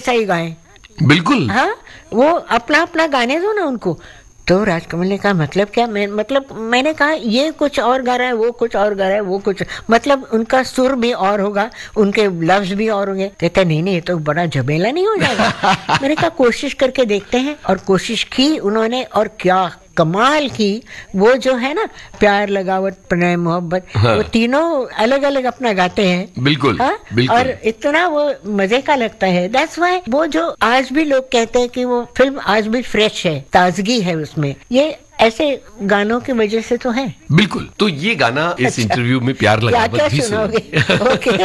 जैसा ही गाएं। बिल्कुल। हाँ, वो अपना अपना गाने दो ना उनको। तो राजकमल ने कहा मतलब क्या? मैंने कहा ये कुछ और गा रहा है, वो कुछ और गा रहा है, वो कुछ, मतलब उनका सुर भी और होगा, उनके लफ्ज भी और होंगे। कहते नहीं नहीं, ये तो बड़ा झमेला नहीं हो जाएगा? मैंने कहा कोशिश करके देखते हैं, और कोशिश की उन्होंने, और क्या कमाल की। वो जो है ना, प्यार लगावत प्रेम मोहब्बत, हाँ। वो तीनों अलग अलग अपना गाते हैं। बिल्कुल, हाँ? बिल्कुल। और इतना वो मजे का लगता है। दैट्स व्हाई वो जो आज भी लोग कहते हैं कि वो फिल्म आज भी फ्रेश है, ताजगी है उसमें, ये ऐसे गानों की वजह से तो है। बिल्कुल। तो ये गाना इस इंटरव्यू में प्यार लगावत क्या भी सुनोगे? सुनो। ओके।